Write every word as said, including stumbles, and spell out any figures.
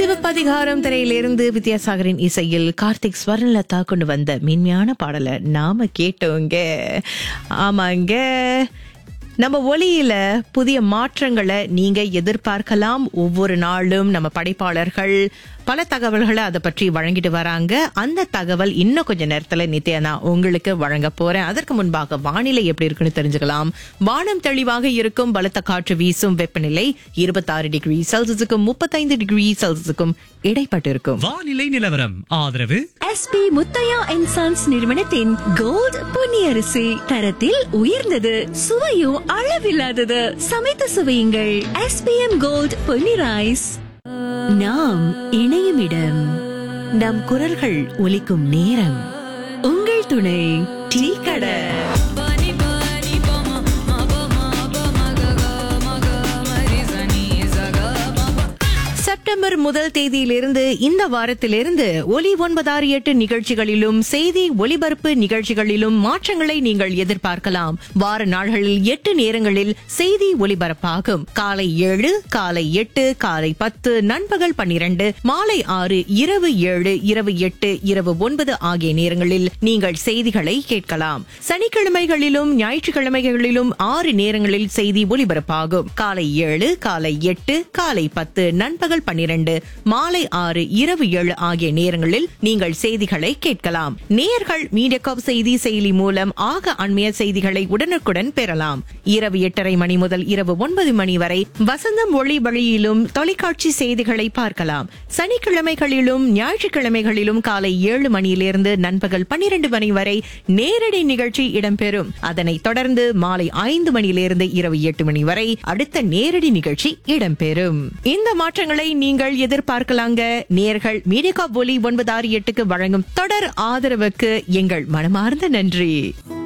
சிவப்பதிகாரம் திரையிலிருந்து வித்யாசாகரின் இசையில் கார்த்திக் ஸ்வர்ணலதா கொண்டு வந்த மென்மையான பாடலை நாம கேட்டோங்க. ஆமாங்க, நம்ம ஒலியில புதிய மாற்றங்களை நீங்க எதிர்பார்க்கலாம். ஒவ்வொரு நாளும் நம்ம படைப்பாளர்கள் பல தகவல்களை அதை பற்றி வழங்கிட்டு வராங்க. அந்த தகவல் இன்னும் கொஞ்ச நேரத்துல நித்யா நான் உங்களுக்கு வழங்க போறேன். அதற்கு முன்பாக வானிலை எப்படி இருக்குன்னு தெரிஞ்சுக்கலாம். வானம் தெளிவாக இருக்கும், பலத்த காற்று வீசும், வெப்பநிலை இருபத்தி ஆறு டிகிரி செல்சியஸுக்கும் முப்பத்தைந்து டிகிரி செல்சியஸுக்கும் இடைப்பட்டு இருக்கும். வானிலை நிலவரம் ஆதரவு எஸ்பி முத்தையா அண்ட் சன்ஸ் நிறுவனத்தின் கோல்ட் பொன்னியரிசி, தரத்தில் உயர்ந்தது, சுவையும் அளவில்லாதது. சமைத்து சுவையுங்கள். SPM gold Ponni rice. நாம் இணையும் இடம், நம் குரல்கள் ஒலிக்கும் நேரம், உங்கள் துணை டீ கடை. செப்டம்பர் முதல் தேதியிலிருந்து இந்த வாரத்திலிருந்து ஒலி ஒன்பதாறு எட்டு நிகழ்ச்சிகளிலும் செய்தி ஒலிபரப்பு நிகழ்ச்சிகளிலும் மாற்றங்களை நீங்கள் எதிர்பார்க்கலாம். வார நாள்களில் எட்டு நேரங்களில் செய்தி ஒலிபரப்பாகும். காலை ஏழு, காலை எட்டு, காலை பத்து, நண்பகல் பன்னிரண்டு, மாலை ஆறு, இரவு ஏழு, இரவு எட்டு, இரவு ஒன்பது ஆகிய நேரங்களில் நீங்கள் செய்திகளை கேட்கலாம். சனிக்கிழமைகளிலும் ஞாயிற்றுக்கிழமைகளிலும் ஆறு நேரங்களில் செய்தி ஒலிபரப்பாகும். காலை ஏழு, காலை எட்டு, காலை பத்து, நண்பகல் பன்னிரண்டு, மாலை ஆறு, இரவு ஏழு ஆகிய நேரங்களில் நீங்கள் செய்திகளை கேட்கலாம். நேயர்கள் மீடியாகாப் செய்தி செயலி மூலம் ஆக அண்மைய செய்திகளை உடனுக்குடன் பெறலாம். இரவு எட்டரை மணி முதல் இரவு ஒன்பது மணி வரை வசந்தம் ஒளி வழியிலும் தொலைக்காட்சி செய்திகளை பார்க்கலாம். சனிக்கிழமைகளிலும் ஞாயிற்றுக்கிழமைகளிலும் காலை ஏழு மணியிலிருந்து நண்பகல் பன்னிரண்டு மணி வரை நேரடி நிகழ்ச்சி இடம்பெறும். அதனைத் தொடர்ந்து மாலை ஐந்து மணியிலிருந்து இரவு எட்டு மணி வரை அடுத்த நேரடி நிகழ்ச்சி இடம்பெறும். இந்த மாற்றங்களை நீங்கள் எதிர்பார்க்கலாங்க. நேயர்கள் மீடியாகாப் ஒலி ஒன்பது ஆறு எட்டுக்கு வழங்கும் தொடர் ஆதரவுக்கு எங்கள் மனமார்ந்த நன்றி.